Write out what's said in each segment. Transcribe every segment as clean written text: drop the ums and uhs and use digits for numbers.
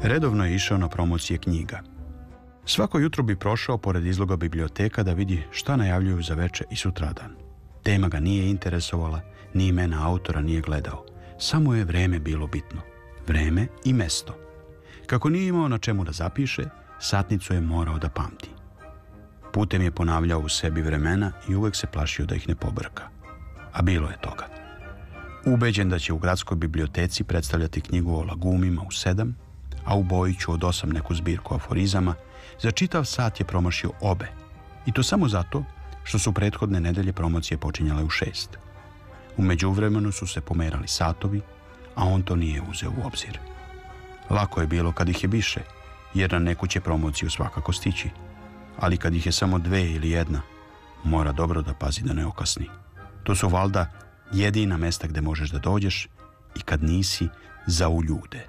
Redovno je išao na promocije knjiga. Svako jutro bi prošao pored izloga biblioteka da vidi šta najavljuju za veče i sutradan. Tema ga nije interesovala, ni imena autora nije gledao. Samo je vreme bilo bitno. Vreme i mesto. Kako nije imao na čemu da zapiše, satnicu je morao da pamti. Putem je ponavljao u sebi vremena i uvek se plašio da ih ne pobrka. A bilo je toga. Ubeđen da će u gradskoj biblioteci predstavljati knjigu o lagumima u 7, a u Bojiću od 8 neku zbirku aforizama, za čitav sat je promašio obe. I to samo zato što su prethodne nedelje promocije počinjale u 6. U međuvremenu su se pomerali satovi, a on to nije uzeo u obzir. Lako je bilo kad ih je više, jer na neku će promociju svakako stići. Ali kad ih je samo 2 ili 1, mora dobro da pazi da ne okasni. To su valjda jedina mesta gde možeš da dođeš i kad nisi za u ljude.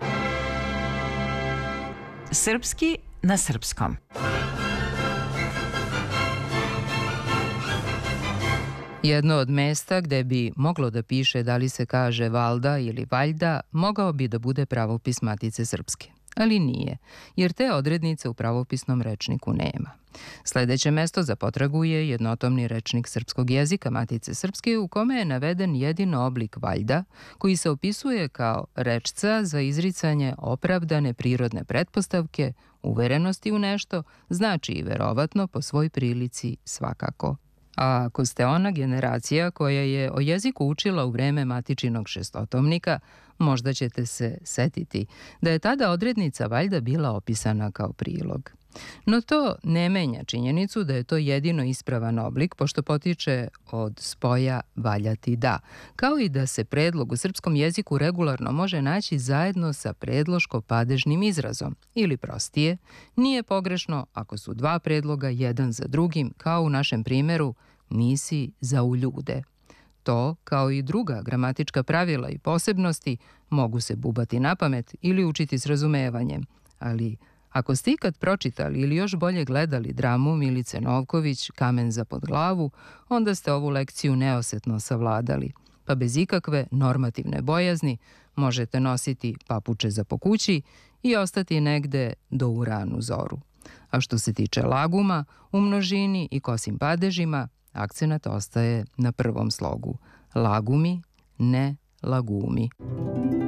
Srpski na srpskom. Jedno od mesta gde bi moglo da piše da li se kaže valda ili valjda, mogao bi da bude pravopis Matice Srpske. Ali nije, jer te odrednice u pravopisnom rečniku nema. Sledeće mesto za potragu je jednotomni rečnik srpskog jezika Matice Srpske u kome je naveden jedino oblik valjda, koji se opisuje kao rečca za izricanje opravdane prirodne pretpostavke, uverenosti u nešto, znači i verovatno po svoj prilici svakako. A ako ste ona generacija koja je o jeziku učila u vreme matičinog šestotomnika, možda ćete se setiti da je tada odrednica valjda bila opisana kao prilog. No to ne menja činjenicu da je to jedino ispravan oblik, pošto potiče od spoja valjati da, kao i da se predlog u srpskom jeziku regularno može naći zajedno sa predloško-padežnim izrazom, ili prostije, nije pogrešno ako su dva predloga jedan za drugim, kao u našem primeru, nisi za u ljude. To, kao i druga gramatička pravila i posebnosti, mogu se bubati na pamet ili učiti s razumevanjem, ali ako ste ikad pročitali ili još bolje gledali dramu Milice Novković Kamen za pod glavu, onda ste ovu lekciju neosetno savladali, pa bez ikakve normativne bojazni možete nositi papuče za po kući i ostati negde do u ranu zoru. A što se tiče laguma, u množini i kosim padežima, akcenat ostaje na prvom slogu. Lagumi, ne lagumi.